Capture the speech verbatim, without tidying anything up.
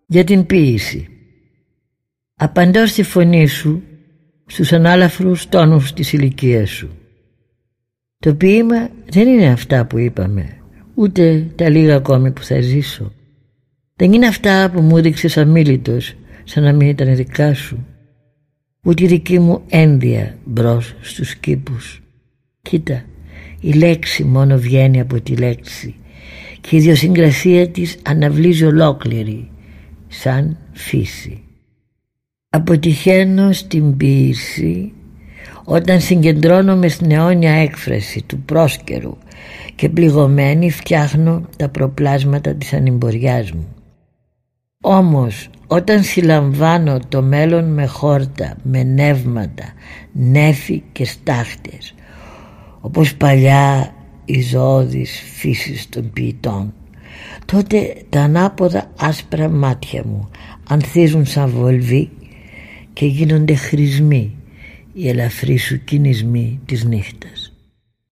Για την ποίηση. Απαντώ στη φωνή σου, στους ανάλαφρους τόνους της ηλικίας σου. Το ποίημα δεν είναι αυτά που είπαμε, ούτε τα λίγα ακόμη που θα ζήσω. Δεν είναι αυτά που μου έδειξες αμίλητος, σαν να μην ήταν δικά σου, ούτε η δική μου ένδια μπρος στους κήπους. Κοίτα, η λέξη μόνο βγαίνει από τη λέξη και η ιδιοσυγκρασία της αναβλύζει ολόκληρη, σαν φύση. Αποτυχαίνω στην ποίηση όταν συγκεντρώνομαι στην αιώνια έκφραση του πρόσκαιρου και πληγωμένη φτιάχνω τα προπλάσματα της ανημποριάς μου. Όμως όταν συλλαμβάνω το μέλλον με χόρτα, με νεύματα, νέφη και στάχτες, όπως παλιά η ζωώδης φύσης των ποιητών, τότε τα ανάποδα άσπρα μάτια μου ανθίζουν σαν βολβί και γίνονται χρησμοί οι ελαφροί σου κινησμοί της νύχτας.